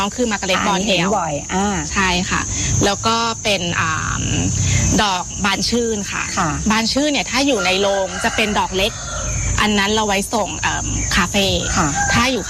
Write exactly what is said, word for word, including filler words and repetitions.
น้องคือมาร์กาเร็ตบอลเฮลบ่อยอ่าใช่ค่ะแล้วก็เป็นอ่าดอกบานชื่นค่ะบานชื่นเนี่ยถ้าอยู่ในโรงจะเป็นดอกเล็กอันนั้นเราไว้ส่งคาเฟ่ถ้าอยู่